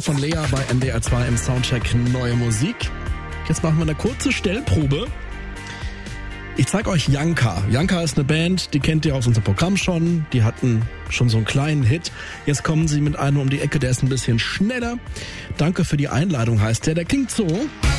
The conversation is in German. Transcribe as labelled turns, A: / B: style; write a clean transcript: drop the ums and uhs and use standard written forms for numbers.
A: Neu von Lea bei NDR 2 im Soundcheck Neue Musik. Jetzt machen wir eine kurze Stellprobe. Ich zeige euch Janka. Janka ist eine Band, die kennt ihr aus unserem Programm schon. Die hatten schon so einen kleinen Hit. Jetzt kommen sie mit einem um die Ecke, der ist ein bisschen schneller. Danke für die Einladung heißt der. Der klingt so.